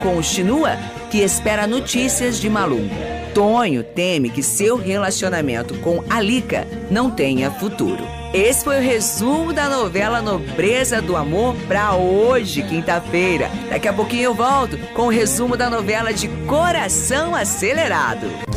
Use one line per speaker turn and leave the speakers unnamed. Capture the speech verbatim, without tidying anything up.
continua que espera notícias de Malum. Tonho teme que seu relacionamento com Alica não tenha futuro. Esse foi o resumo da novela Nobreza do Amor para hoje, quinta-feira. Daqui a pouquinho eu volto com o resumo da novela de Coração Acelerado.